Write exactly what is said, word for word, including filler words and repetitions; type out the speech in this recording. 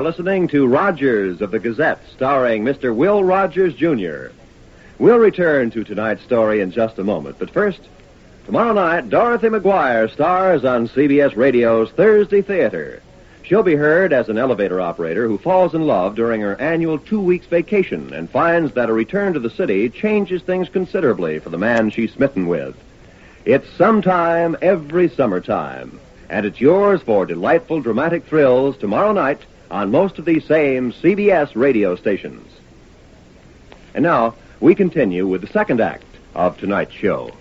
are listening to Rogers of the Gazette, starring Mister Will Rogers, Junior We'll return to tonight's story in just a moment, but first, tomorrow night, Dorothy McGuire stars on C B S Radio's Thursday Theater. She'll be heard as an elevator operator who falls in love during her annual two weeks vacation and finds that a return to the city changes things considerably for the man she's smitten with. It's Sometime Every Summertime, and it's yours for delightful dramatic thrills tomorrow night on most of these same C B S radio stations. And now, we continue with the second act of tonight's show.